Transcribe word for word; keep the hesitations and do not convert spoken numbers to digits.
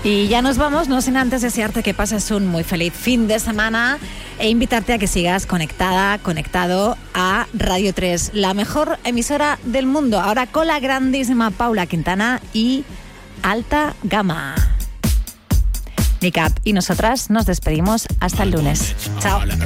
Y ya nos vamos, no sin antes desearte que pases un muy feliz fin de semana e invitarte a que sigas conectada, conectado a Radio tres, la mejor emisora del mundo. Ahora con la grandísima Paula Quintana y Alta Gama. Nick Up y nosotras nos despedimos hasta el lunes. Chao.